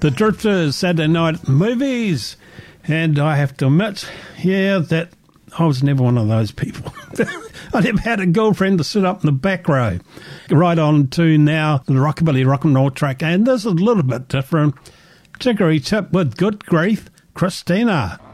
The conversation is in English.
The Drifters, Saturday night movies. And I have to admit, that I was never one of those people. I never had a girlfriend to sit up in the back row. Right on to now the Rockabilly Rock and Roll track. And this is a little bit different. Chicory Tip with Good Grief, Christina.